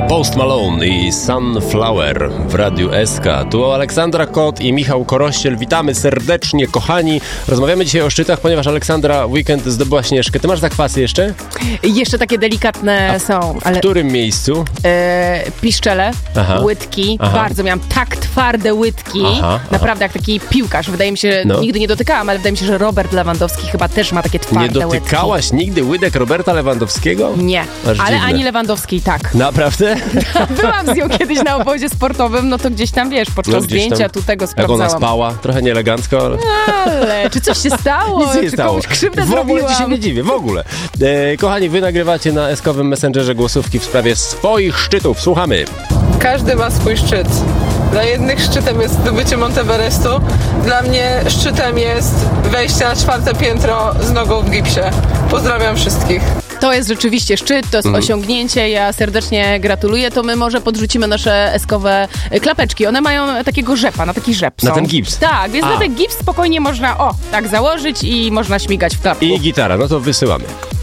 Post Malone i Sunflower w Radiu SK. Tu Aleksandra Kot i Michał Korościel. Witamy serdecznie, kochani. Rozmawiamy dzisiaj o szczytach, ponieważ Aleksandra w weekend zdobyła Śnieżkę. Ty masz zakwasy jeszcze? Jeszcze takie delikatne są. W którym miejscu? Piszczele, łydki. Bardzo miałam tak twarde łydki. Naprawdę jak taki piłkarz. Wydaje mi się, nigdy nie dotykałam, ale wydaje mi się, że Robert Lewandowski chyba też ma takie twarde łydki. Nie dotykałaś nigdy łydek Roberta Lewandowskiego? Nie, Aż ale dziwne. Ani Lewandowskiej tak. Naprawdę? Byłam z nią kiedyś na obozie sportowym, no to gdzieś tam, wiesz, podczas zdjęcia tu tego Jak sprawdzałam. ona spała, trochę nieelegancko, ale... Ale czy coś się stało? Nic się nie czy stało. komuś krzywdę W ogóle zrobiłam? ci się nie dziwię, w ogóle. Kochani, wy nagrywacie na S-kowym Messengerze głosówki w sprawie swoich szczytów. Słuchamy. Każdy ma swój szczyt. Dla jednych szczytem jest zdobycie Monteverestu. Dla mnie szczytem jest wejście na 4. piętro z nogą w gipsie. Pozdrawiam wszystkich. To jest rzeczywiście szczyt, to jest osiągnięcie, ja serdecznie gratuluję, to my może podrzucimy nasze eskowe klapeczki, one mają takiego rzepa, na taki rzep są. Na ten gips? Tak, więc na ten gips spokojnie można, tak założyć i można śmigać w klapku. I gitara, no to wysyłamy.